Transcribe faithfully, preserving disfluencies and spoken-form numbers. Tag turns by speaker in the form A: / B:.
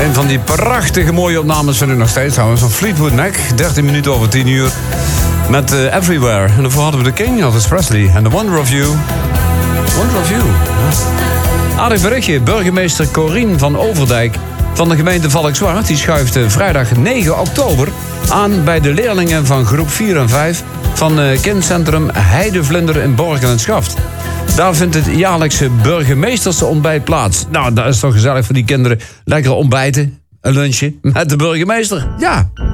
A: Een van die prachtige mooie opnames vind ik nog steeds trouwens. Van Fleetwood Mac, dertien minuten over tien uur. Met uh, Everywhere. En daarvoor hadden we de King, Elvis Presley. En The Wonder of You. Wonder of You. Ja. Aardig berichtje. Burgemeester Corien van Overdijk van de gemeente Valk-Zwart... die schuift uh, vrijdag negen oktober aan bij de leerlingen van groep vier en vijf... van uh, kindcentrum Heidevlinder in Borgen en Schaft. Daar vindt het jaarlijkse burgemeestersontbijt plaats. Nou, dat is toch gezellig voor die kinderen. Lekker ontbijten, een lunchje met de burgemeester. Ja.